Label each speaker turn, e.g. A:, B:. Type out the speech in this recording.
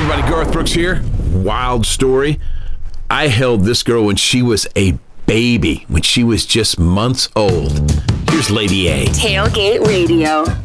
A: everybody, Garth Brooks here. Wild story. I held this girl when she was a baby, when she was just months old. Here's Lady A.
B: Tailgate Radio.